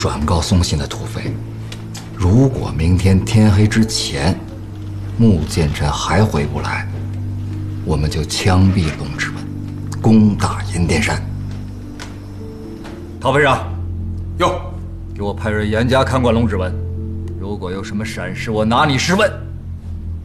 转告送信的土匪，如果明天天黑之前，穆剑臣还回不来，我们就枪毙龙之文，攻打银殿山。陶非常， 哟， 给我派人严加看管龙之文，如果有什么闪失，我拿你试问。